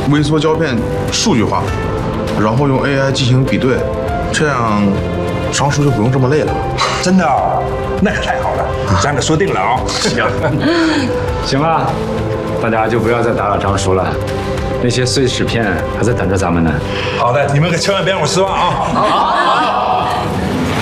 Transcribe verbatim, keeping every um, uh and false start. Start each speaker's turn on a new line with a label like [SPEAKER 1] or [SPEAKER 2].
[SPEAKER 1] 微缩胶片数据化，然后用 A I 进行比对，这样张叔就不用这么累了。
[SPEAKER 2] 真的、哦？那可太好了，咱可说定了啊、哦！
[SPEAKER 3] 行，行了，大家就不要再打扰张叔了，那些碎纸片还在等着咱们呢。
[SPEAKER 2] 好的，你们可千万别让我失望啊！好。